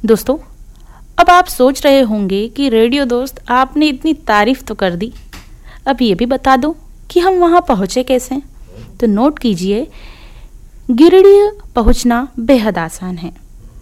दोस्तों, अब आप सोच रहे होंगे कि रेडियो दोस्त आपने इतनी तारीफ तो कर दी, अब ये भी बता दो कि हम वहाँ पहुँचे कैसे। तो नोट कीजिए, गिरिडीह पहुँचना बेहद आसान है।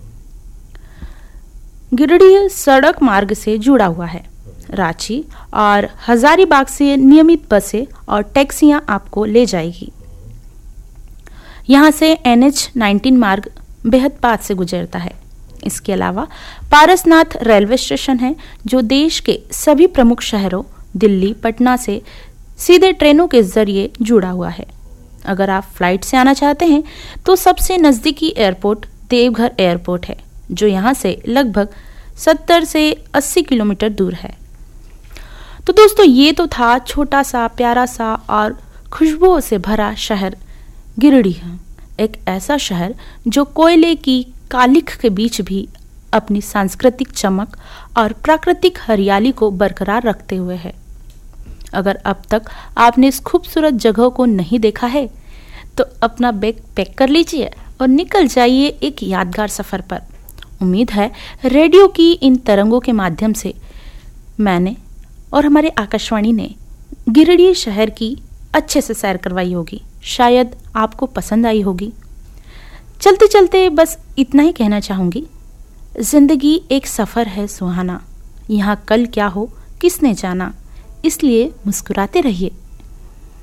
गिरिडीह सड़क मार्ग से जुड़ा हुआ है। रांची और हजारीबाग से नियमित बसें और टैक्सियां आपको ले जाएगी। यहाँ से NH-19 मार्ग बेहद पास से गुजरता है। इसके अलावा पारसनाथ रेलवे स्टेशन है जो देश के सभी प्रमुख शहरों दिल्ली, पटना से सीधे ट्रेनों के जरिए जुड़ा हुआ है। अगर आप फ्लाइट से आना चाहते हैं तो सबसे नज़दीकी एयरपोर्ट देवघर एयरपोर्ट है जो यहाँ से लगभग 70 से 80 किलोमीटर दूर है। तो दोस्तों, ये तो था छोटा सा प्यारा सा और खुशबुओं से भरा शहर गिरिडीह, एक ऐसा शहर जो कोयले की कालिख के बीच भी अपनी सांस्कृतिक चमक और प्राकृतिक हरियाली को बरकरार रखते हुए है। अगर अब तक आपने इस खूबसूरत जगह को नहीं देखा है तो अपना बैग पैक कर लीजिए और निकल जाइए एक यादगार सफर पर। उम्मीद है रेडियो की इन तरंगों के माध्यम से मैंने और हमारे आकाशवाणी ने गिरिडीह शहर की अच्छे से सैर करवाई होगी। शायद आपको पसंद आई होगी। चलते चलते बस इतना ही कहना चाहूँगी, जिंदगी एक सफ़र है सुहाना, यहाँ कल क्या हो किसने जाना, इसलिए मुस्कुराते रहिए।